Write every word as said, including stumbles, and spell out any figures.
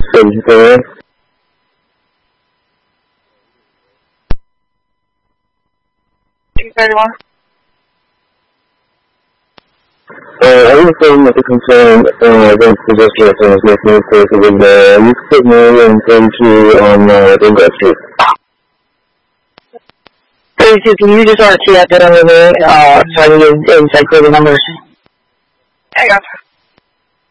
thirty-four. two thirty-one. Uh, I was saying that the concern, uh, that suggestion was making a case of the you could put me in thirty-two on, uh, the industry. thirty-two, can you just R T F it under me, uh, so I can get inside clear the numbers? I got you.